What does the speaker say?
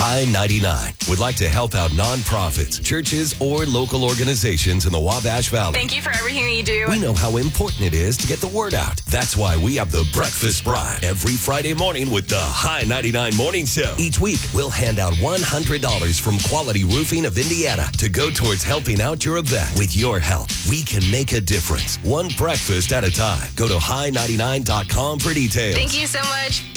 High 99 would like to help out nonprofits, churches, or local organizations in the Wabash Valley. Thank you for everything you do. We know how important it is to get the word out. That's why we have the Breakfast Bride every Friday morning with the High 99 Morning Show. Each week, we'll hand out $100 from Quality Roofing of Indiana to go towards helping out your event. With your help, we can make a difference. One breakfast at a time. Go to high99.com for details. Thank you so much.